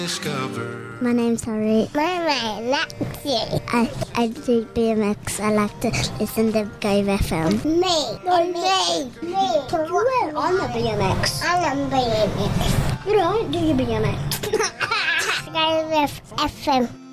My name's Harry. My name's Lexi. I do BMX. I like to listen to Go FM. Me. I'm a BMX. I'm a BMX. You don't do your BMX. Go FM.